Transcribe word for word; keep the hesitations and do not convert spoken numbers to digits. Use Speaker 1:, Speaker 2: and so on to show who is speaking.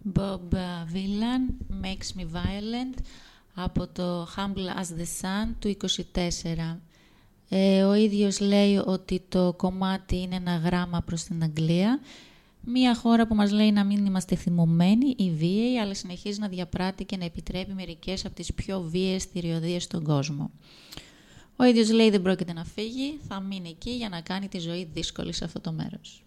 Speaker 1: Bob Vilan, Makes Me Violent, από το Humble as the Sun του είκοσι τέσσερα. Ε, ο ίδιος λέει ότι το κομμάτι είναι ένα γράμμα προς την Αγγλία, μια χώρα που μας λέει να μην είμαστε θυμωμένοι ή βίαιοι, αλλά συνεχίζει να διαπράττει και να επιτρέπει μερικές από τις πιο βίαιες θηριωδίες στον κόσμο. Ο ίδιος λέει δεν πρόκειται να φύγει, θα μείνει εκεί για να κάνει τη ζωή δύσκολη σε αυτό το μέρος.